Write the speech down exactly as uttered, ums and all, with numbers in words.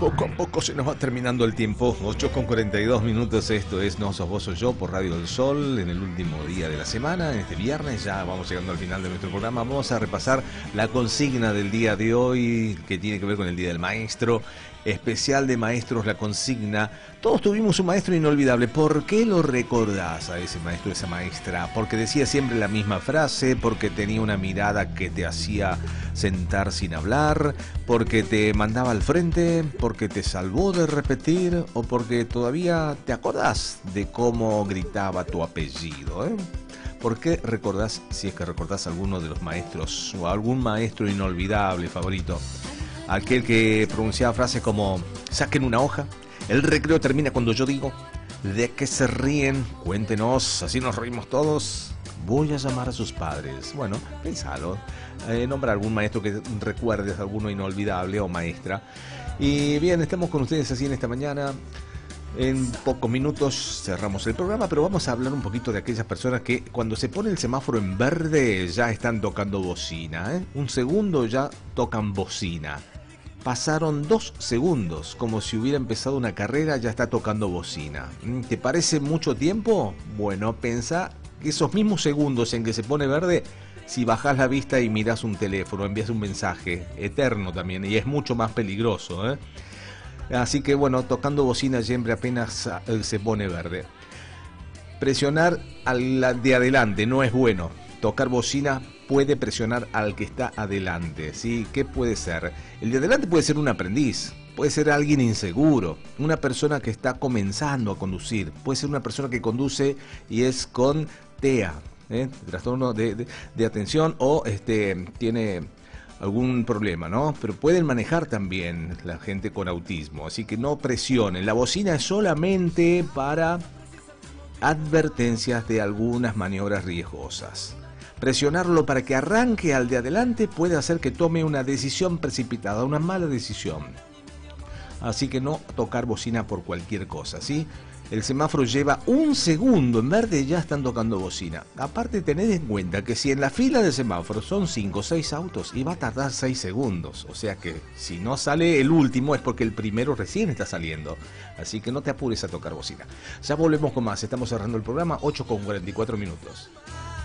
Poco a poco se nos va terminando el tiempo. ocho con cuarenta y dos minutos. Esto es No Sos Vos, Soy Yo por Radio del Sol. En el último día de la semana, en este viernes, ya vamos llegando al final de nuestro programa. Vamos a repasar la consigna del día de hoy, que tiene que ver con el Día del Maestro. Especial de maestros, la consigna. Todos tuvimos un maestro inolvidable. ¿Por qué lo recordás a ese maestro, esa maestra? Porque decía siempre la misma frase, porque tenía una mirada que te hacía sentar sin hablar, porque te mandaba al frente, porque te salvó de repetir, o porque todavía te acordás de cómo gritaba tu apellido, ¿eh? ¿Por qué recordás, si es que recordás alguno de los maestros, o algún maestro inolvidable favorito? Aquel que pronunciaba frases como: saquen una hoja, el recreo termina cuando yo digo, ¿de qué se ríen? Cuéntenos, así nos reímos todos. Voy a llamar a sus padres. Bueno, pensalo. Eh, nombra algún maestro que recuerdes, alguno inolvidable o maestra. Y bien, estamos con ustedes así en esta mañana. En pocos minutos cerramos el programa, pero vamos a hablar un poquito de aquellas personas que cuando se pone el semáforo en verde ya están tocando bocina, ¿eh? Un segundo ya tocan bocina. Pasaron dos segundos, como si hubiera empezado una carrera, ya está tocando bocina. ¿Te parece mucho tiempo? Bueno, pensá que esos mismos segundos en que se pone verde, si bajás la vista y mirás un teléfono, envías un mensaje eterno también, y es mucho más peligroso, ¿eh? Así que bueno, tocando bocina siempre apenas se pone verde. Presionar al de adelante no es bueno. Tocar bocina puede presionar al que está adelante, ¿sí? ¿Qué puede ser? El de adelante puede ser un aprendiz, puede ser alguien inseguro, una persona que está comenzando a conducir, puede ser una persona que conduce y es con T E A, ¿eh? Trastorno de, de, de atención, o este tiene algún problema, ¿no? Pero pueden manejar también la gente con autismo, así que no presionen. La bocina es solamente para advertencias de algunas maniobras riesgosas. Presionarlo para que arranque al de adelante puede hacer que tome una decisión precipitada, una mala decisión. Así que no tocar bocina por cualquier cosa, ¿sí? El semáforo lleva un segundo en verde y ya están tocando bocina. Aparte, tened en cuenta que si en la fila de semáforos son cinco o seis autos y va a tardar seis segundos. O sea que si no sale el último es porque el primero recién está saliendo. Así que no te apures a tocar bocina. Ya volvemos con más. Estamos cerrando el programa, ocho con cuarenta y cuatro minutos.